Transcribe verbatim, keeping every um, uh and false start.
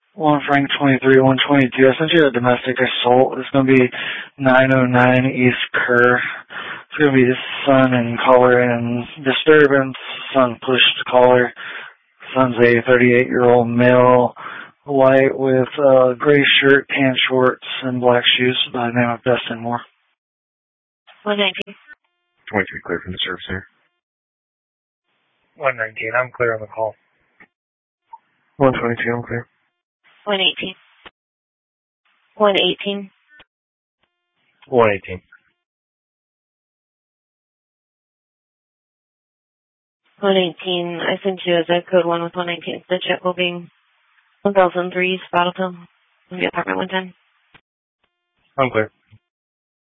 one Frank twenty-three, one twenty-two. I sent you a domestic assault. It's going to be nine oh nine East Kerr. It's going to be the son and caller and disturbance. Son pushed caller. Son's a thirty-eight-year-old male, white with uh, gray shirt, tan shorts, and black shoes by the name of Dustin Moore. one nineteen. twenty-three clear from the service center. one nineteen, I'm clear on the call. one twenty-two, I'm clear. one eighteen. one eighteen. one eighteen. one eighteen, I sent you a zip code one with one nineteen. The chip will be one thousand three, Battlefield, the apartment one ten. I'm clear.